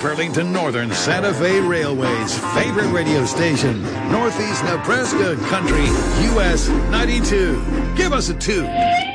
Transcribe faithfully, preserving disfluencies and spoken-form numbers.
Burlington Northern Santa Fe Railway's favorite radio station, Northeast Nebraska Country, U S ninety-two. Give us a two.